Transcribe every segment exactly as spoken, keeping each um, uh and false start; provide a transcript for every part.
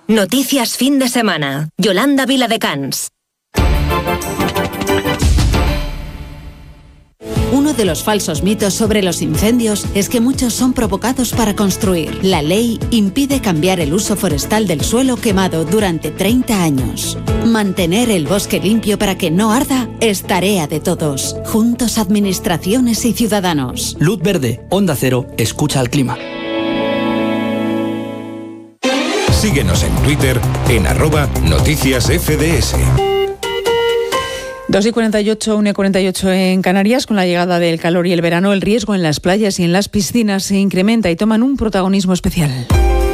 Noticias fin de semana. Yolanda Viladecans. Uno de los falsos mitos sobre los incendios es que muchos son provocados para construir. La ley impide cambiar el uso forestal del suelo quemado durante treinta años. Mantener el bosque limpio para que no arda es tarea de todos. Juntos, administraciones y ciudadanos. Luz verde, Onda Cero, escucha al clima. Síguenos en Twitter en arroba noticias F D S. dos y cuarenta y ocho, una y cuarenta y ocho en Canarias. Con la llegada del calor y el verano, el riesgo en las playas y en las piscinas se incrementa y toman un protagonismo especial.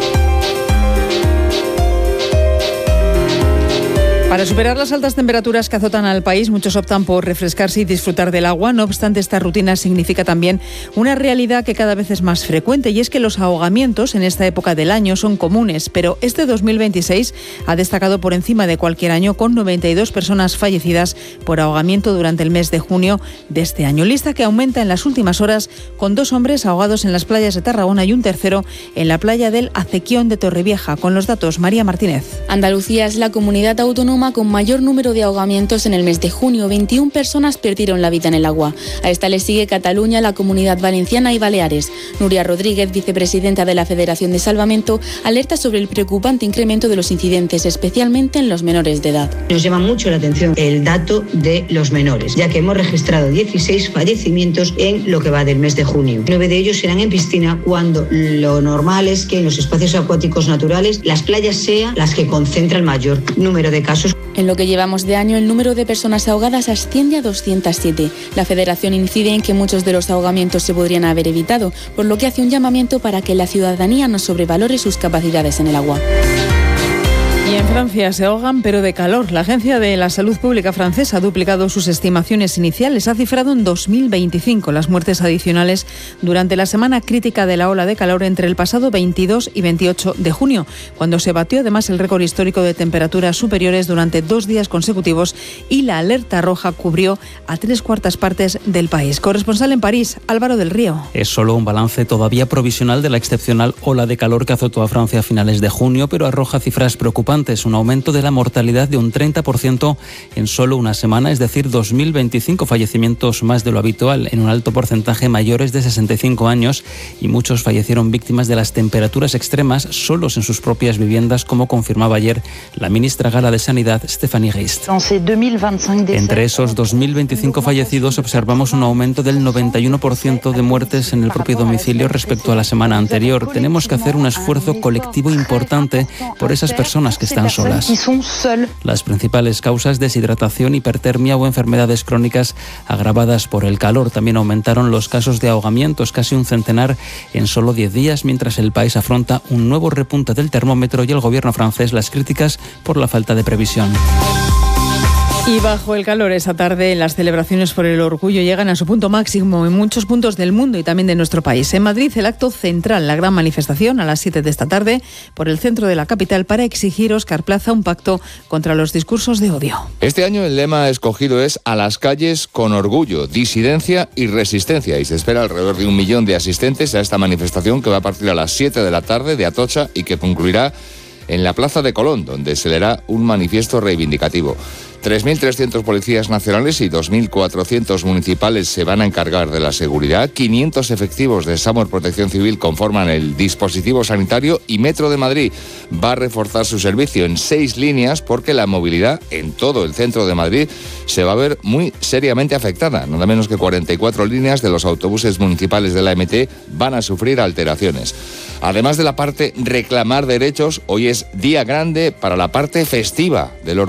Para superar las altas temperaturas que azotan al país, muchos optan por refrescarse y disfrutar del agua. No obstante, esta rutina significa también una realidad que cada vez es más frecuente, y es que los ahogamientos en esta época del año son comunes, pero este dos mil veintiséis ha destacado por encima de cualquier año, con noventa y dos personas fallecidas por ahogamiento durante el mes de junio de este año. Lista que aumenta en las últimas horas, con dos hombres ahogados en las playas de Tarragona y un tercero en la playa del Acequión de Torrevieja. Con los datos, María Martínez. Andalucía es la comunidad autónoma con mayor número de ahogamientos en el mes de junio. veintiuna personas perdieron la vida en el agua. A esta le sigue Cataluña, la Comunidad Valenciana y Baleares. Nuria Rodríguez, vicepresidenta de la Federación de Salvamento, alerta sobre el preocupante incremento de los incidentes, especialmente en los menores de edad. Nos llama mucho la atención el dato de los menores, ya que hemos registrado dieciséis fallecimientos en lo que va del mes de junio. Nueve de ellos serán en piscina, cuando lo normal es que en los espacios acuáticos naturales las playas sean las que concentran el mayor número de casos. En lo que llevamos de año, el número de personas ahogadas asciende a doscientas siete. La Federación incide en que muchos de los ahogamientos se podrían haber evitado, por lo que hace un llamamiento para que la ciudadanía no sobrevalore sus capacidades en el agua. Y en Francia se ahogan, pero de calor. La Agencia de la Salud Pública francesa ha duplicado sus estimaciones iniciales. Ha cifrado en dos mil veinticinco las muertes adicionales durante la semana crítica de la ola de calor entre el pasado veintidós y veintiocho de junio, cuando se batió además el récord histórico de temperaturas superiores durante dos días consecutivos, y la alerta roja cubrió a tres cuartas partes del país. Corresponsal en París, Álvaro del Río. Es solo un balance todavía provisional de la excepcional ola de calor que azotó a Francia a finales de junio, pero arroja cifras preocupantes. Es un aumento de la mortalidad de un treinta por ciento en solo una semana, es decir, dos mil veinticinco fallecimientos más de lo habitual, en un alto porcentaje mayores de sesenta y cinco años, y muchos fallecieron víctimas de las temperaturas extremas solos en sus propias viviendas, como confirmaba ayer la ministra gala de Sanidad, Stéphanie Rist. Entre esos dos mil veinticinco fallecidos observamos un aumento del noventa y uno por ciento de muertes en el propio domicilio respecto a la semana anterior. Tenemos que hacer un esfuerzo colectivo importante por esas personas que están solas. Las principales causas: deshidratación, hipertermia o enfermedades crónicas agravadas por el calor. También aumentaron los casos de ahogamientos, casi un centenar en solo diez días, mientras el país afronta un nuevo repunte del termómetro y el gobierno francés las críticas por la falta de previsión. Y bajo el calor, esta tarde las celebraciones por el orgullo llegan a su punto máximo en muchos puntos del mundo y también de nuestro país. En Madrid, el acto central, la gran manifestación a las siete de esta tarde por el centro de la capital para exigir, Óscar Plaza, un pacto contra los discursos de odio. Este año el lema escogido es "A las calles con orgullo, disidencia y resistencia", y se espera alrededor de un millón de asistentes a esta manifestación, que va a partir a las siete de la tarde de Atocha y que concluirá en la Plaza de Colón, donde se leerá un manifiesto reivindicativo. tres mil trescientos policías nacionales y dos mil cuatrocientos municipales se van a encargar de la seguridad. quinientos efectivos de SAMUR Protección Civil conforman el dispositivo sanitario, y Metro de Madrid va a reforzar su servicio en seis líneas, porque la movilidad en todo el centro de Madrid se va a ver muy seriamente afectada. Nada menos que cuarenta y cuatro líneas de los autobuses municipales de la M T van a sufrir alteraciones. Además de la parte reclamar derechos, hoy es día grande para la parte festiva del